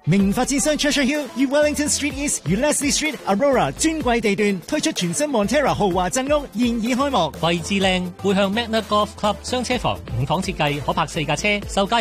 明發展商 Treasure Hill 與 Wellington Street East 與 Leslie Street、Aurora 專櫃地段推出全新 Montera 豪華鎮屋，現已開幕。 位置靚，背向 Magna Golf Club 雙車房，5房設計，可泊4架車，售價